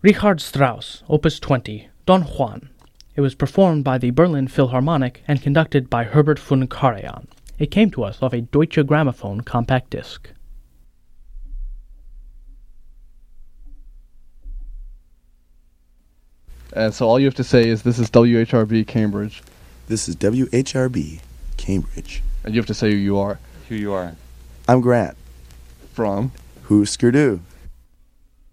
Richard Strauss, Opus 20, Don Juan. It was performed by the Berlin Philharmonic and conducted by Herbert von Karajan. It came to us off a Deutsche Grammophon compact disc. And so all you have to say is, this is WHRB Cambridge. This is WHRB Cambridge. And you have to say who you are. Who you are. I'm Grant. From? Husker Du.